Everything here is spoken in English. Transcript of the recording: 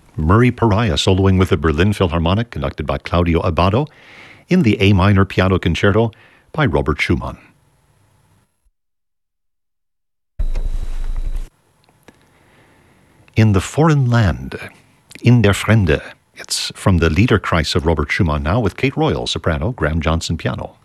Murray Pariah soloing with the Berlin Philharmonic, conducted by Claudio Abbado, in the A minor piano concerto by Robert Schumann. In the Foreign Land, In der Fremde. It's from the Liederkreis of Robert Schumann now with Kate Royal, soprano, Graham Johnson, piano.